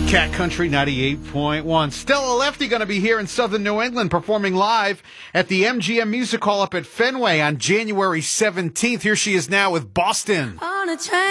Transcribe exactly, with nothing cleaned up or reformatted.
Cat Country ninety-eight point one. Stella Lefty going to be here in Southern New England performing live at the M G M Music Hall up at Fenway on January seventeenth. Here she is now with Boston. On a train.